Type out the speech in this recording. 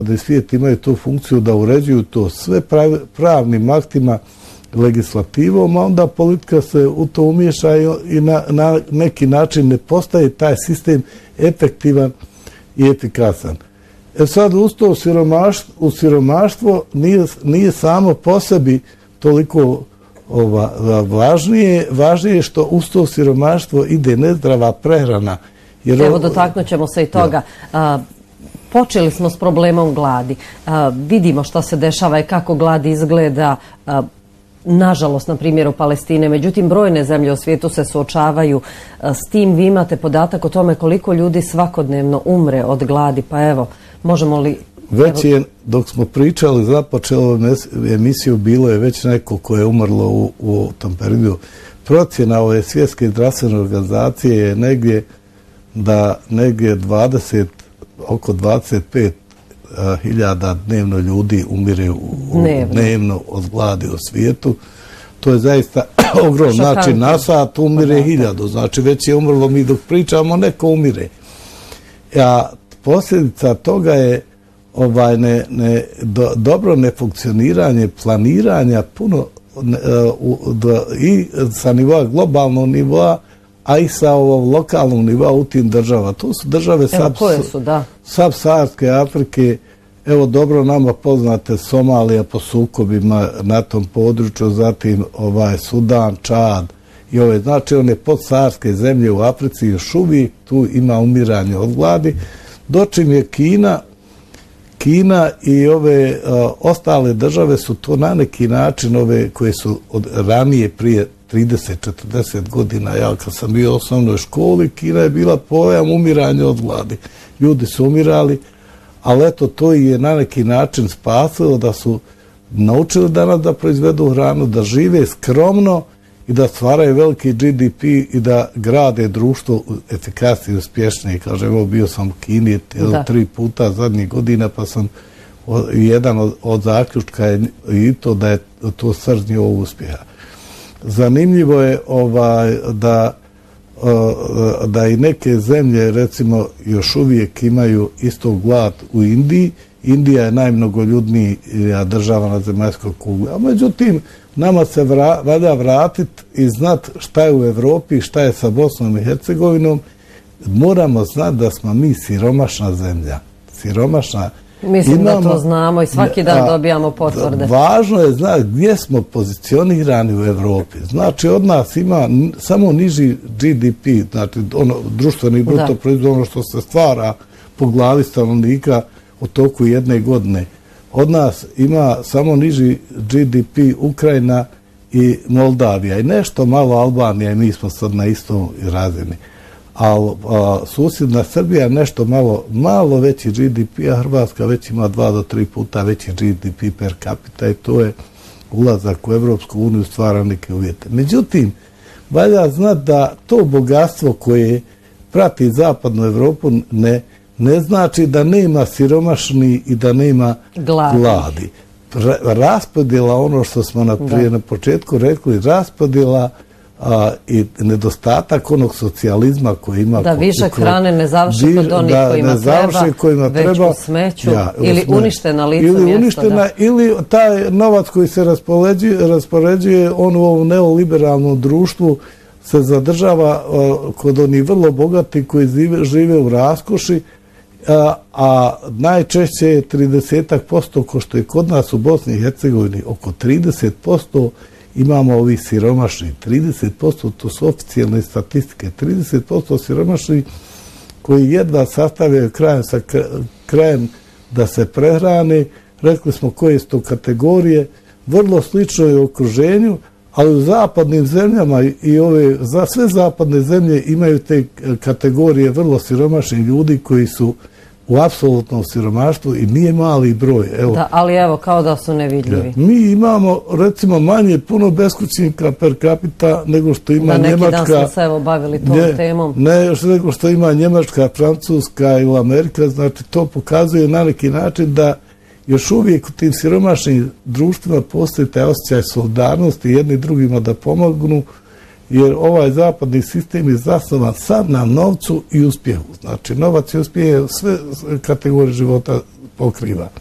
svijet imaju tu funkciju da uređuju to sve pravnim aktima, legislativom, a onda politika se u to umiješa i na neki način ne postaje taj sistem efektivan i efikasan. Sad uz to siromaštvo nije samo po sebi toliko važnije što uz to siromaštvo ide nezdrava prehrana. Evo, dotaknut ćemo se i toga. Počeli smo s problemom gladi. Vidimo što se dešava i kako glad izgleda, nažalost, na primjeru Palestine. Međutim, brojne zemlje u svijetu se suočavaju s tim. Vi imate podatak o tome koliko ljudi svakodnevno umre od gladi. Pa evo, možemo li... Već je, dok smo pričali, započelo emisiju, bilo je već neko koje je umrlo u tom periodu. Procjena ove svjetske zdravstvene organizacije je negdje oko 25.000 dnevno ljudi umire dnevno od gladi u svijetu. To je zaista ogromno. Znači, na sat umire 1000. Znači, već je umrlo, mi dok pričamo, neko umire. A posljedica toga je dobro nefunkcioniranje planiranja puno i sa nivoa globalnog nivoa, a i sa lokalnog nivoa u tim država. To su države Sub-Saharske Afrike, evo dobro nama poznate Somalija po sukobima na tom području, zatim Sudan, Čad i znači one podsaharske zemlje u Africi još uvijek tu ima umiranje od gladi, dočim je Kina i ove ostale države su to na neki način ove koje su ranije prije 30-40 godina, ja kad sam bio u osnovnoj školi, Kina je bila pojam umiranja od gladi. Ljudi su umirali, ali eto, to je na neki način spasilo da su naučili danas da proizvedu hranu, da žive skromno i da stvaraju veliki GDP i da grade društvo efikasnije i uspješnije. Kažem, evo bio sam u Kini 3 puta zadnjih godina, pa sam jedan od zaključka je i to da je to srž njihovog uspjeha. Zanimljivo je da i neke zemlje, recimo, još uvijek imaju isto glad u Indiji. Indija je najmnogoljudnija država na zemaljskoj kugli. A međutim, nama se valja vratiti i znati šta je u Evropi, šta je sa Bosnom i Hercegovinom. Moramo znati da smo mi siromašna zemlja. Siromašna. Mislim da to znamo i svaki dan dobijamo potvrde. Važno je znati gdje smo pozicionirani u Evropi. Znači, od nas ima samo niži GDP, znači društveni bruto proizvod, ono što se stvara po glavi stanovnika u toku jedne godine. Od nas ima samo niži GDP Ukrajina i Moldavija i nešto malo Albanija i mi smo sad na istoj razini. A susjedna Srbija nešto malo veći GDP, a Hrvatska već ima 2 do 3 puta veći GDP per capita i to je ulazak u Evropsku uniju stvara neke uvjete. Međutim, valja znati da to bogatstvo koje prati zapadnu Evropu ne znači da nema siromašni i da nema gladi. Raspodjela, ono što smo na početku rekli, raspodjela i nedostatak onog socijalizma koji ima... Da višak hrane ne završi kod onih kojima treba, već u smeću ili unište na licu mjesta. Ili taj novac koji se raspoređuje on u ovom neoliberalnom društvu se zadržava kod onih vrlo bogati koji žive u raskoši, a najčešće je 30%, ko što je kod nas u Bosni i Hercegovini, oko 30% imamo ovih siromašnih. 30%, to su oficijalne statistike, 30% siromašnih koji jedva sastavljaju krajem da se prehrane. Rekli smo koje su to kategorije, vrlo slično je u okruženju, ali u zapadnim zemljama i za sve zapadne zemlje imaju te kategorije vrlo siromašnih ljudi koji su u apsolutnom siromaštvu i nije mali broj. Da, ali evo, kao da su nevidljivi. Mi imamo, recimo, manje puno beskućnika per capita nego što ima Njemačka. Na neki dan smo se evo bavili tom temom. Nego što ima Njemačka, Francuska ili Amerika, znači to pokazuje na neki način da još uvijek u tim siromašnim društvima postoji taj osjećaj solidarnosti jedni drugima da pomognu, jer ovaj zapadni sistem je zasnovan sad na novcu i uspjehu. Znači, novac i uspjeh sve kategorije života pokriva.